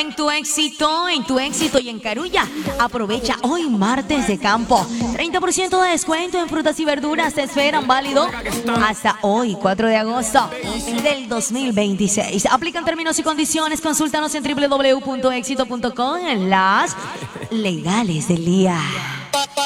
en tu éxito y en Carulla. Aprovecha hoy martes de campo. 30% de descuento en frutas y verduras te esperan, válido hasta hoy, 4 de agosto del 2026. Aplican términos y condiciones. Consúltanos en www.exito.com en las legales del día.